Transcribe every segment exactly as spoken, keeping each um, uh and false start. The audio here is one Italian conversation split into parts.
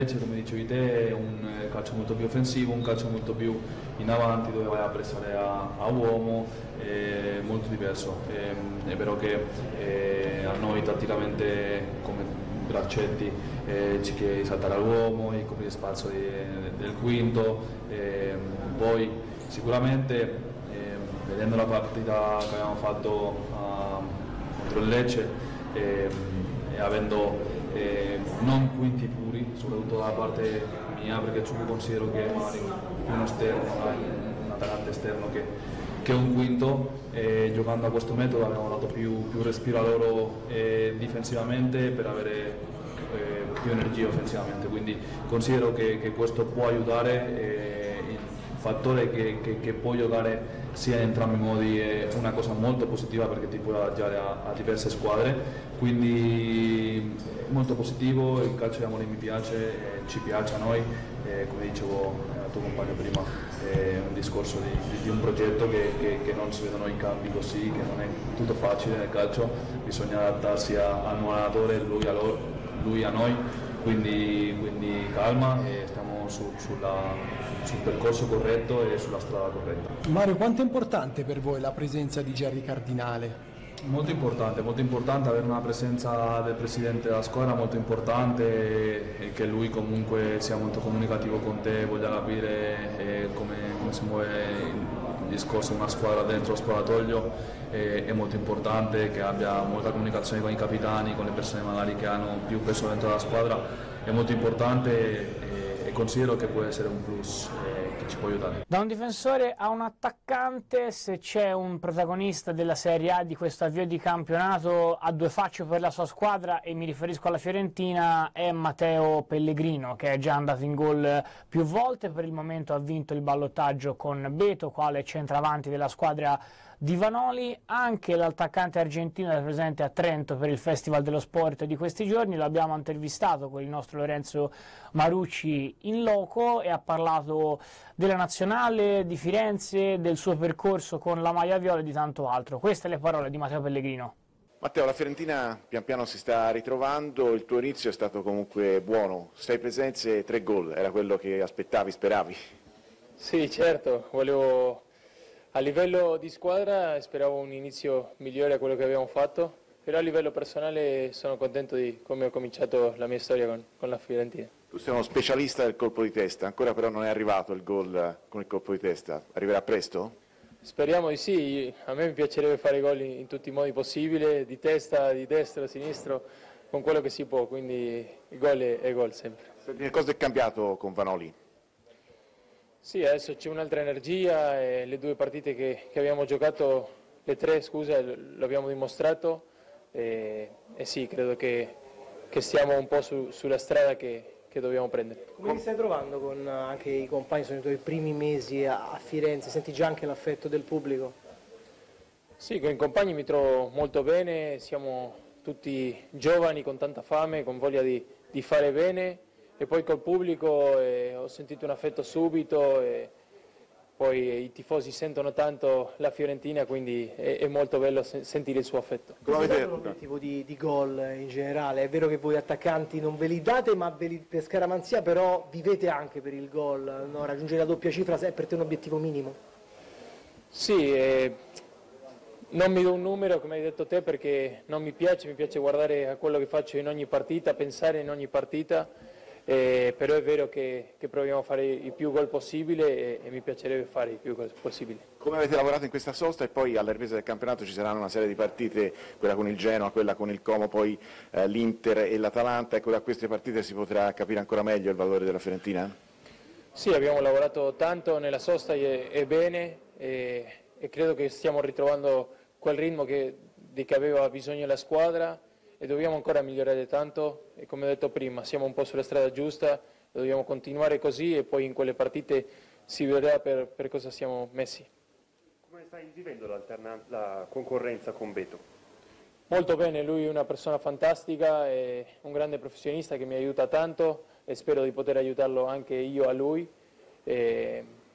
Come dicevi te, è un calcio molto più offensivo, un calcio molto più in avanti dove vai a pressare a, a uomo, è molto diverso. È, è vero che eh, a noi tatticamente come Braccetti eh, ci chiede di saltare all'uomo, di coprire spazio di, del quinto, eh, poi sicuramente eh, vedendo la partita che abbiamo fatto a, contro il Lecce eh, e avendo Eh, non quinti puri, soprattutto da parte mia, perché Ciucu considero che è magari più uno esterno, un attaccante esterno che, che un quinto, e giocando a questo metodo abbiamo dato più, più respiro a loro eh, difensivamente per avere eh, più energia offensivamente, quindi considero che, che questo può aiutare. Eh, il fattore che, che, che può giocare sia in entrambi i modi è una cosa molto positiva perché ti può adagiare a, a diverse squadre, quindi molto positivo, il calcio di Amore mi piace, eh, ci piace a noi, eh, come dicevo al tuo compagno prima, è un discorso di, di, di un progetto che, che, che non si vedono i cambi così, che non è tutto facile nel calcio, bisogna adattarsi a, al nuovo allenatore, lui a, loro, lui a noi, quindi, quindi calma e stiamo su, sulla, sul percorso corretto e sulla strada corretta. Mario, quanto è importante per voi la presenza di Gerry Cardinale? Molto importante, molto importante avere una presenza del presidente della squadra, molto importante, e che lui comunque sia molto comunicativo con te, voglia capire eh, come, come si muove il discorso di una squadra dentro lo spogliatoio, eh, è molto importante che abbia molta comunicazione con i capitani, con le persone magari che hanno più peso dentro la squadra, è molto importante eh, e considero che può essere un plus. Eh, Ci può aiutare. Da un difensore a un attaccante, se c'è un protagonista della Serie A di questo avvio di campionato a due facce per la sua squadra, e mi riferisco alla Fiorentina, è Matteo Pellegrino, che è già andato in gol più volte, per il momento ha vinto il ballottaggio con Beto, quale centravanti della squadra di Vanoli. Anche l'attaccante argentino è presente a Trento per il Festival dello Sport di questi giorni, lo abbiamo intervistato con il nostro Lorenzo Marucci in loco e ha parlato della nazionale, di Firenze, del suo percorso con la maglia viola e di tanto altro. Queste le parole di Matteo Pellegrino. Matteo, la Fiorentina pian piano si sta ritrovando, il tuo inizio è stato comunque buono, sei presenze e tre gol, era quello che aspettavi, speravi? Sì, certo, volevo, a livello di squadra speravo un inizio migliore a quello che abbiamo fatto, però a livello personale sono contento di come ho cominciato la mia storia con, con la Fiorentina. Tu sei uno specialista del colpo di testa, ancora però non è arrivato il gol con il colpo di testa, arriverà presto? Speriamo di sì, a me mi piacerebbe fare gol in, in tutti i modi possibili, di testa, di destra, sinistro, con quello che si può, quindi il gol è, è gol sempre. Che cosa è cambiato con Vanoli? Sì, adesso c'è un'altra energia e le due partite che, che abbiamo giocato, le tre scusa, lo abbiamo dimostrato e, e sì, credo che, che stiamo un po' su, sulla strada che, che dobbiamo prendere. Come ti stai trovando con anche i compagni, sono i tuoi primi mesi a Firenze, senti già anche l'affetto del pubblico? Sì, con i compagni mi trovo molto bene, siamo tutti giovani con tanta fame, con voglia di, di fare bene, e poi col pubblico eh, ho sentito un affetto subito e poi i tifosi sentono tanto la Fiorentina, quindi è, è molto bello sentire il suo affetto. Come è l'obiettivo di, di gol in generale? È vero che voi attaccanti non ve li date, ma ve li, per scaramanzia però vivete anche per il gol, no? Raggiungere la doppia cifra è per te un obiettivo minimo? Sì, eh, non mi do un numero come hai detto te perché non mi piace, mi piace guardare a quello che faccio in ogni partita, pensare in ogni partita. Eh, però è vero che, che proviamo a fare il più gol possibile e, e mi piacerebbe fare il più gol possibile. Come avete lavorato in questa sosta e poi alla ripresa del campionato ci saranno una serie di partite, quella con il Genoa, quella con il Como, poi eh, l'Inter e l'Atalanta, ecco, da queste partite si potrà capire ancora meglio il valore della Fiorentina? Sì, abbiamo lavorato tanto nella sosta e, e bene e, e credo che stiamo ritrovando quel ritmo che, di che aveva bisogno la squadra e dobbiamo ancora migliorare tanto e come ho detto prima siamo un po' sulla strada giusta, dobbiamo continuare così e poi in quelle partite si vedrà per, per cosa siamo messi. Come stai vivendo la concorrenza con Beto? Molto bene, lui è una persona fantastica, è un grande professionista che mi aiuta tanto e spero di poter aiutarlo anche io a lui. E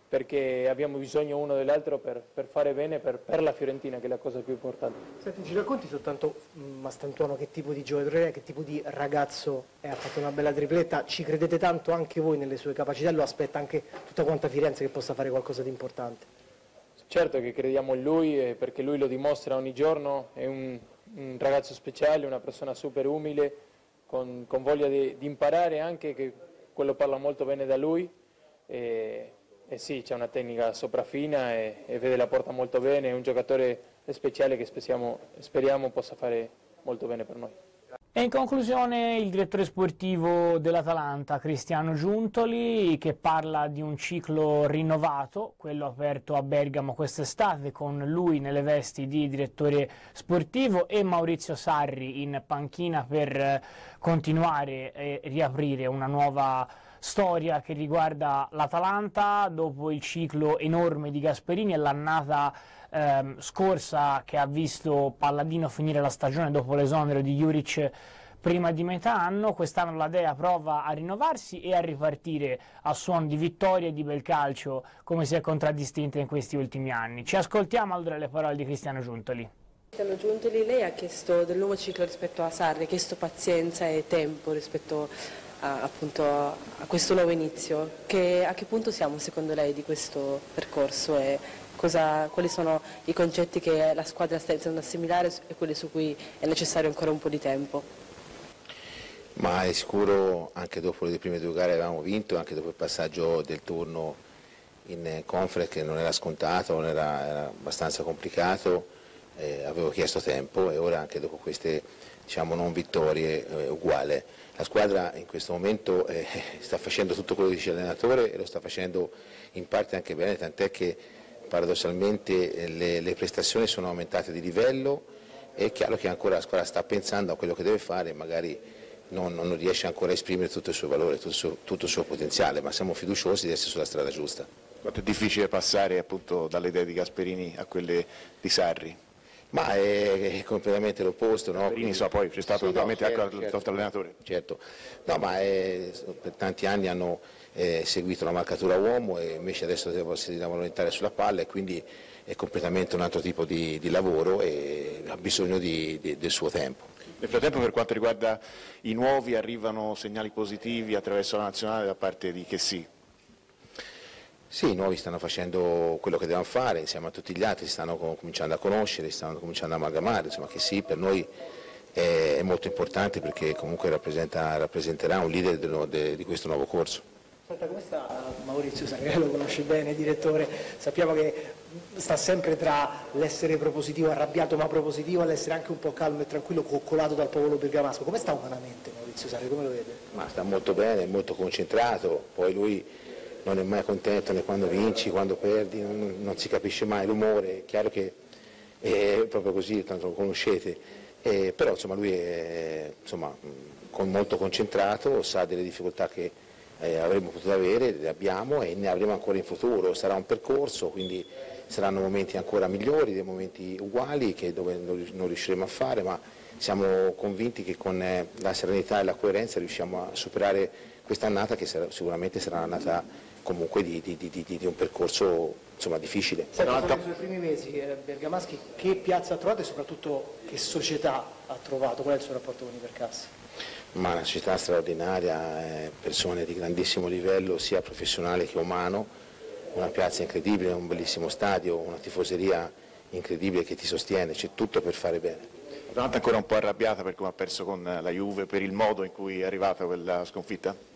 perché abbiamo bisogno uno dell'altro per, per fare bene per, per la Fiorentina, che è la cosa più importante. Senti, ci racconti soltanto Mastantuono che tipo di giocatore è, che tipo di ragazzo è? Ha fatto una bella tripletta, ci credete tanto anche voi nelle sue capacità, lo aspetta anche tutta quanta Firenze che possa fare qualcosa di importante? Certo che crediamo in lui, eh, perché lui lo dimostra ogni giorno, è un, un ragazzo speciale, una persona super umile, con, con voglia di, di imparare anche, che quello parla molto bene da lui. E, E sì, c'è una tecnica sopraffina e, e vede la porta molto bene, è un giocatore speciale che speriamo, speriamo possa fare molto bene per noi. E in conclusione il direttore sportivo dell'Atalanta, Cristiano Giuntoli, che parla di un ciclo rinnovato, quello aperto a Bergamo quest'estate, con lui nelle vesti di direttore sportivo e Maurizio Sarri in panchina per continuare e riaprire una nuova storia che riguarda l'Atalanta dopo il ciclo enorme di Gasperini e l'annata ehm, scorsa che ha visto Palladino finire la stagione dopo l'esonero di Juric prima di metà anno. Quest'anno la Dea prova a rinnovarsi e a ripartire a suon di vittorie e di bel calcio, come si è contraddistinta in questi ultimi anni. Ci ascoltiamo allora le parole di Cristiano Giuntoli. Cristiano Giuntoli, lei ha chiesto del nuovo ciclo rispetto a Sarri, ha chiesto pazienza e tempo rispetto a, appunto, a questo nuovo inizio. Che, a che punto siamo secondo lei di questo percorso e cosa, quali sono i concetti che la squadra sta iniziando a assimilare e quelli su cui è necessario ancora un po' di tempo? Ma è sicuro, anche dopo le prime due gare avevamo vinto, anche dopo il passaggio del turno in conference che non era scontato, non era, era abbastanza complicato, eh, avevo chiesto tempo e ora anche dopo queste diciamo, non vittorie eh, uguale. La squadra in questo momento eh, sta facendo tutto quello che dice l'allenatore e lo sta facendo in parte anche bene, tant'è che paradossalmente eh, le, le prestazioni sono aumentate di livello. È chiaro che ancora la squadra sta pensando a quello che deve fare, magari non, non riesce ancora a esprimere tutto il suo valore, tutto il suo, tutto il suo potenziale, ma siamo fiduciosi di essere sulla strada giusta. Quanto è difficile passare appunto dalle idee di Gasperini a quelle di Sarri? Ma è, è completamente l'opposto, no? Gasperini so, poi c'è stato sì, naturalmente no, certo, anche certo, certo, l'allenatore. Certo, no, ma è, per tanti anni hanno eh, seguito la marcatura uomo e invece adesso devono lavorare sulla palla e quindi è completamente un altro tipo di, di lavoro e ha bisogno di, di, del suo tempo. Nel frattempo, per quanto riguarda i nuovi, arrivano segnali positivi attraverso la nazionale da parte di Chessy? Sì, i nuovi stanno facendo quello che devono fare, insieme a tutti gli altri, stanno cominciando a conoscere, stanno cominciando a amalgamare, insomma Chessy per noi è, è molto importante perché comunque rappresenta, rappresenterà un leader de, de, di questo nuovo corso. Senta, come sta Maurizio Sarri? Lo conosce bene, direttore, sappiamo che sta sempre tra l'essere propositivo, arrabbiato ma propositivo, all'essere anche un po' calmo e tranquillo, coccolato dal popolo bergamasco. Come sta umanamente Maurizio Sarri, come lo vede? Ma sta molto bene, molto concentrato, poi lui non è mai contento né quando vinci, quando perdi, non, non si capisce mai l'umore, è chiaro che è proprio così, tanto lo conoscete, eh, però insomma, lui è insomma, con molto concentrato, sa delle difficoltà che eh, avremmo potuto avere, le abbiamo e ne avremo ancora in futuro, sarà un percorso, quindi saranno momenti ancora migliori, dei momenti uguali che dove non riusciremo a fare, ma siamo convinti che con eh, la serenità e la coerenza riusciamo a superare questa annata che sarà, sicuramente sarà un'annata comunque di, di, di, di un percorso insomma, difficile. Senta, nei suoi primi mesi eh, bergamaschi che piazza ha trovato e soprattutto che società ha trovato? Qual è il suo rapporto con i Percassi? Ma una società straordinaria, eh, persone di grandissimo livello sia professionale che umano, una piazza incredibile, un bellissimo stadio, una tifoseria incredibile che ti sostiene, c'è tutto per fare bene. L'Atalanta è ancora un po' arrabbiata per come ha perso con la Juve, per il modo in cui è arrivata quella sconfitta?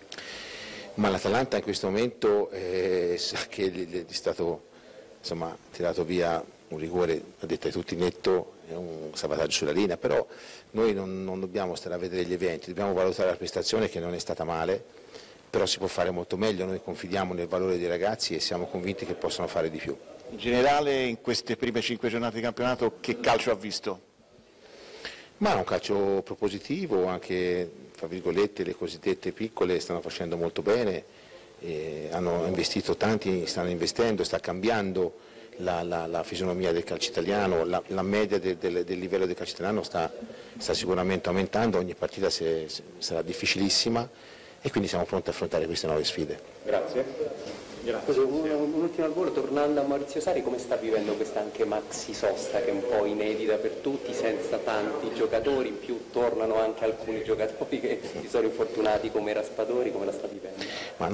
Ma l'Atalanta in questo momento eh, sa che gli è stato insomma, tirato via un rigore, ha detto ai tutti netto, è un salvataggio sulla linea, però noi non, non dobbiamo stare a vedere gli eventi, dobbiamo valutare la prestazione che non è stata male, però si può fare molto meglio, noi confidiamo nel valore dei ragazzi e siamo convinti che possano fare di più. In generale in queste prime cinque giornate di campionato che calcio ha visto? Ma un calcio propositivo, anche fra virgolette le cosiddette piccole stanno facendo molto bene, eh, hanno investito tanti, stanno investendo, sta cambiando la, la, la fisionomia del calcio italiano, la, la media del, del, del livello del calcio italiano sta, sta sicuramente aumentando, ogni partita se, se, sarà difficilissima e quindi siamo pronti a affrontare queste nuove sfide. Grazie. Grazie. Un, un ultimo al volo, tornando a Maurizio Sarri, come sta vivendo questa anche maxi sosta che è un po' inedita per tutti, senza tanti giocatori, in più tornano anche alcuni giocatori che si sono infortunati come Raspadori, come la sta vivendo?